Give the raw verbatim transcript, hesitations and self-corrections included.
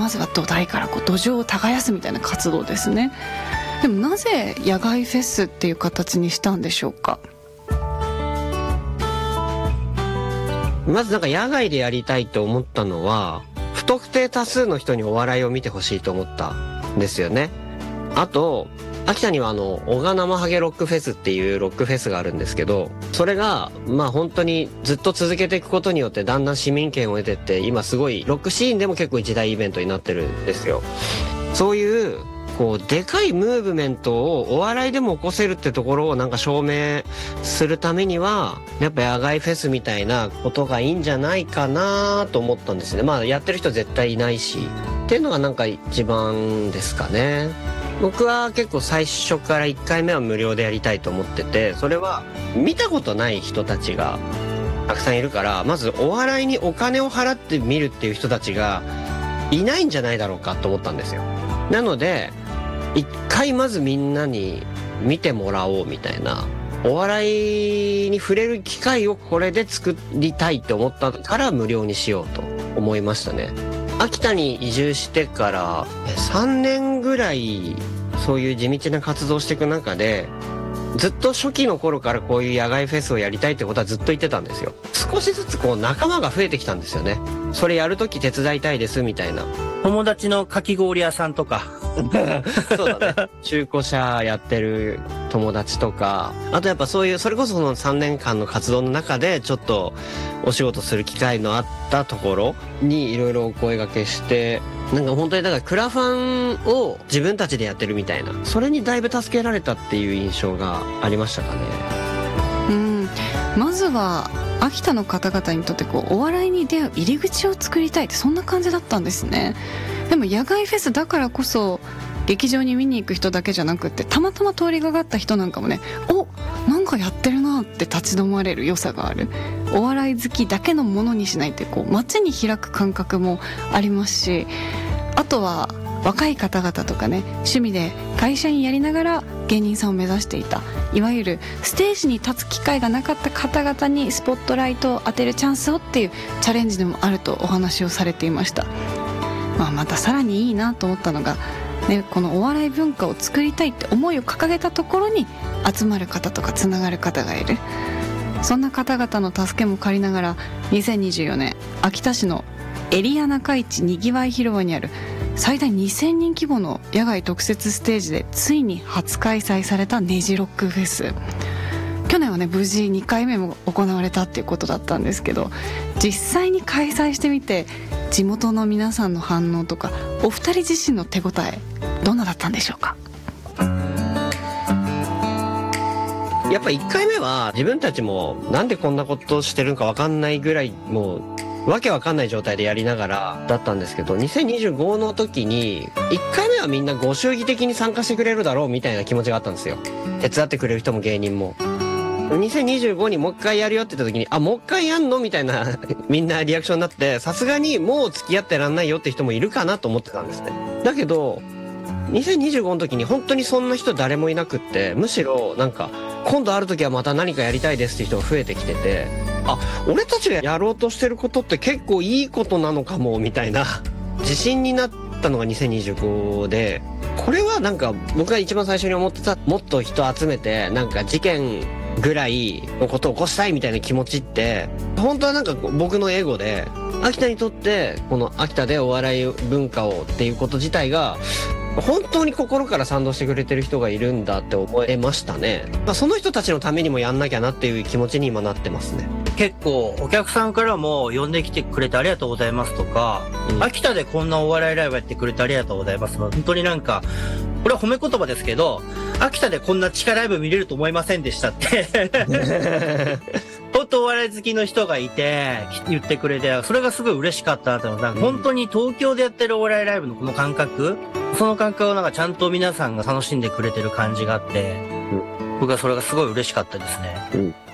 まずは土台からこう土壌を耕すみたいな活動ですね。でもなぜ野外フェスっていう形にしたんでしょうか？ まずなんか野外でやりたいと思ったのは、不特定多数の人にお笑いを見てほしいと思ったんですよね。あと秋田にはあの小鹿生ハゲロックフェスっていうロックフェスがあるんですけど、それがまあ本当にずっと続けていくことによってだんだん市民権を得てって、今すごいロックシーンでも結構一大イベントになってるんですよ。そういうこうでかいムーブメントをお笑いでも起こせるってところをなんか証明するためには、やっぱ野外フェスみたいなことがいいんじゃないかなと思ったんですね。まあやってる人絶対いないしっていうのがなんか一番ですかね。僕は結構最初からいっかいめは無料でやりたいと思ってて、それは見たことない人たちがたくさんいるから、まずお笑いにお金を払って見るっていう人たちがいないんじゃないだろうかと思ったんですよ。なので一回まずみんなに見てもらおうみたいな、お笑いに触れる機会をこれで作りたいって思ったから無料にしようと思いましたね。秋田に移住してからさんねんぐらいそういう地道な活動をしていく中で、ずっと初期の頃からこういう野外フェスをやりたいってことはずっと言ってたんですよ。少しずつこう仲間が増えてきたんですよね。それやるとき手伝いたいですみたいな。 友達のかき氷屋さんとかそうだね。中古車やってる友達とか、あとやっぱそういう、それこそそのさんねんかんの活動の中でちょっとお仕事する機会のあったところにいろいろお声掛けして、なんか本当にだからクラファンを自分たちでやってるみたいな、それにだいぶ助けられたっていう印象がありましたかね。 うん、まずは秋田の方々にとってこうお笑いに出会う入り口を作りたいって、そんな感じだったんですね。でも野外フェスだからこそ劇場に見に行く人だけじゃなくって、たまたま通りがかった人なんかもね、お、なんかやってるなって立ち止まれる良さがある。お笑い好きだけのものにしないって、こう街に開く感覚もありますし、あとは若い方々とかね、趣味で会社員やりながら芸人さんを目指していた、いわゆるステージに立つ機会がなかった方々にスポットライトを当てるチャンスをっていうチャレンジでもあるとお話をされていました。まあ、またさらにいいなと思ったのが、ね、このお笑い文化を作りたいって思いを掲げたところに集まる方とかつながる方がいる。そんな方々の助けも借りながら、にせんにじゅうよねん秋田市のエリア中市にぎわい広場にある最大にせんにん規模の野外特設ステージでついに初開催されたネジロックフェス。去年はね無事にかいめも行われたっていうことだったんですけど、実際に開催してみて地元の皆さんの反応とか、お二人自身の手応えどんなだったんでしょうか？ やっぱいっかいめは自分たちもなんでこんなことしてるのか分かんないぐらい、もうわけわかんない状態でやりながらだったんですけど、にせんにじゅうごの時にいっかいめはみんなご祝儀的に参加してくれるだろうみたいな気持ちがあったんですよ。手伝ってくれる人も芸人も。にせんにじゅうごにもう一回やるよって言った時に、あ、もう一回やんのみたいなみんなリアクションになって、さすがにもう付き合ってらんないよって人もいるかなと思ってたんですね。だけどにせんにじゅうごの時に本当にそんな人誰もいなくって、むしろなんか今度ある時はまた何かやりたいですって人が増えてきてて、あ、俺たちがやろうとしてることって結構いいことなのかもみたいな自信になったのがにせんにじゅうごで、これはなんか僕が一番最初に思ってた、もっと人集めてなんか事件ぐらいのことを起こしたいみたいな気持ちって、本当はなんか僕のエゴで、秋田にとってこの秋田でお笑い文化をっていうこと自体が本当に心から賛同してくれてる人がいるんだって思えましたね。まあ、その人たちのためにもやんなきゃなっていう気持ちに今なってますね。 結構お客さんからも呼んできてくれてありがとうございますとか、うん、秋田でこんなお笑いライブやってくれてありがとうございます。本当になんかこれは褒め言葉ですけど、秋田でこんな地下ライブ見れると思いませんでしたって本当お笑い好きの人がいて言ってくれて、それがすごい嬉しかったなと思う。なんか本当に東京でやってるお笑いライブのこの感覚、その感覚をなんかちゃんと皆さんが楽しんでくれてる感じがあって、うん、僕はそれがすごい嬉しかったですね。 うん